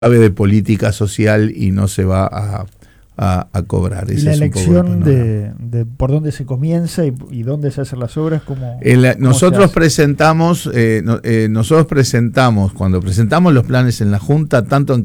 de política social y no se va a cobrar. Y la elección de por dónde se comienza y dónde se hacen las obras, ¿cómo nosotros presentamos, cuando presentamos los planes en la Junta, tanto en